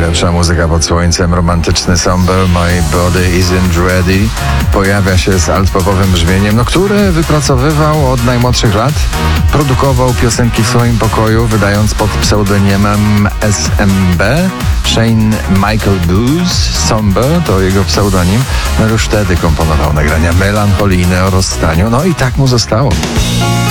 Najlepsza muzyka pod słońcem, romantyczny somber My Body Isn't Ready pojawia się z altpopowym brzmieniem, które wypracowywał od najmłodszych lat. Produkował piosenki w swoim pokoju, wydając pod pseudonimem SMB. Shane Michael Booth, Somber to jego pseudonim. Już wtedy komponował nagrania melancholijne o rozstaniu, i tak mu zostało.